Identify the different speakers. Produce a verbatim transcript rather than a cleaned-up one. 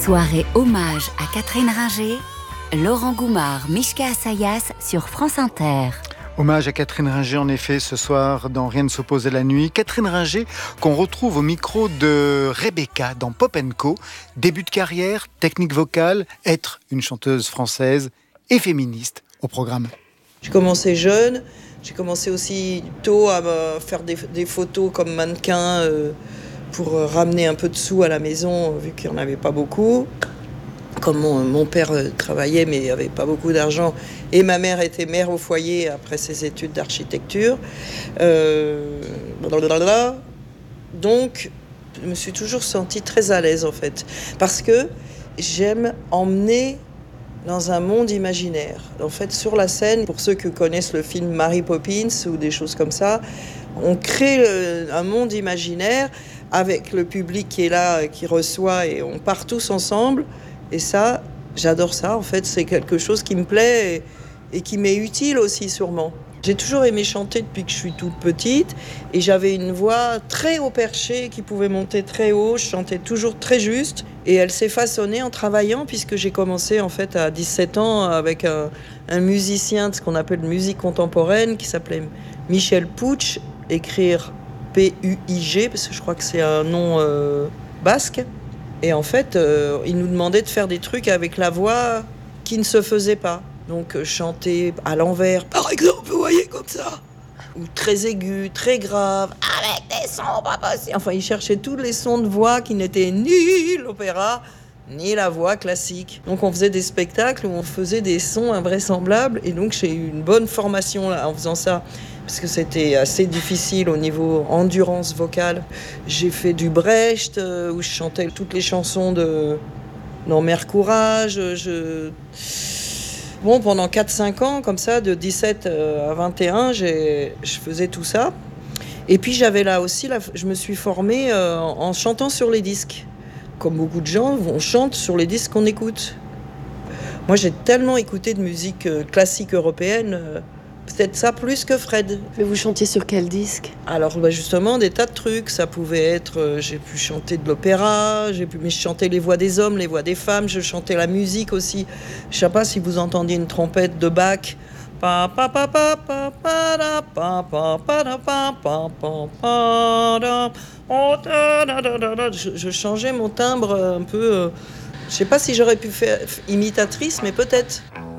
Speaker 1: Soirée hommage à Catherine Ringer, Laurent Goumard, Mishka Assayas sur France Inter.
Speaker 2: Hommage à Catherine Ringer, en effet, ce soir, dans Rien ne s'oppose à la nuit. Catherine Ringer, qu'on retrouve au micro de Rebecca dans Pop and Co. Début de carrière, technique vocale, être une chanteuse française et féministe au programme.
Speaker 3: J'ai commencé jeune, j'ai commencé aussi tôt à me faire des, des photos comme mannequin euh, pour ramener un peu de sous à la maison, vu qu'il n'y en avait pas beaucoup. Comme mon, mon père travaillait mais avait pas beaucoup d'argent et ma mère était mère au foyer après ses études d'architecture. Euh, blablabla. Donc, je me suis toujours sentie très à l'aise en fait, parce que j'aime emmener dans un monde imaginaire. En fait, sur la scène, pour ceux qui connaissent le film Mary Poppins ou des choses comme ça, on crée le, un monde imaginaire avec le public qui est là, qui reçoit, et on part tous ensemble. Et ça, j'adore ça, en fait, c'est quelque chose qui me plaît et, et qui m'est utile aussi, sûrement. J'ai toujours aimé chanter depuis que je suis toute petite, et j'avais une voix très haut perché qui pouvait monter très haut, je chantais toujours très juste, et elle s'est façonnée en travaillant, puisque j'ai commencé en fait à dix-sept ans avec un, un musicien de ce qu'on appelle musique contemporaine, qui s'appelait Michel Puig, écrire P U I G, parce que je crois que c'est un nom euh, basque. Et en fait, euh, il nous demandait de faire des trucs avec la voix qui ne se faisait pas. Donc euh, chanter à l'envers, par exemple, vous voyez, comme ça. Ou très aigu, très grave, avec des sons pas possibles. Enfin, il cherchait tous les sons de voix qui n'étaient ni l'opéra, ni la voix classique. Donc on faisait des spectacles où on faisait des sons invraisemblables. Et donc j'ai eu une bonne formation là, en faisant ça, parce que c'était assez difficile au niveau endurance vocale. J'ai fait du Brecht, euh, où je chantais toutes les chansons de dans Mère Courage. Je... Bon, pendant quatre cinq ans, comme ça, de dix-sept à vingt et un, j'ai... je faisais tout ça. Et puis j'avais là aussi, là, je me suis formée euh, en chantant sur les disques. Comme beaucoup de gens, on chante sur les disques qu'on écoute. Moi, j'ai tellement écouté de musique euh, classique européenne, euh, peut-être ça plus que Fred.
Speaker 4: Mais vous chantiez sur quel disque ?
Speaker 3: Alors, bah justement, des tas de trucs. Ça pouvait être... Euh, j'ai pu chanter de l'opéra, j'ai pu, mais je chantais les voix des hommes, les voix des femmes, je chantais la musique aussi. Je ne sais pas si vous entendiez une trompette de Bach. Je, je changeais mon timbre un peu... Euh, je ne sais pas si j'aurais pu faire imitatrice, mais peut-être.